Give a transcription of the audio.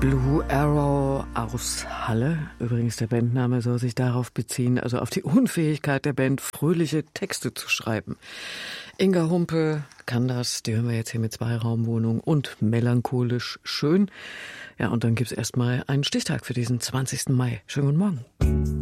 Blue Arrow aus Halle. Übrigens, der Bandname soll sich darauf beziehen, also auf die Unfähigkeit der Band, fröhliche Texte zu schreiben. Inga Humpe kann das, die hören wir jetzt hier mit Zweiraumwohnung und melancholisch schön. Ja, und dann gibt's erstmal einen Stichtag für diesen 20. Mai. Schönen guten Morgen.